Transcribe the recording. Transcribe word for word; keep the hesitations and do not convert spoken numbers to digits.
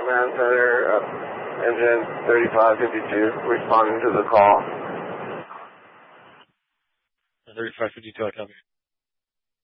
Command Center, uh, engine thirty-five fifty-two, responding to the call. thirty-five fifty-two, I copy.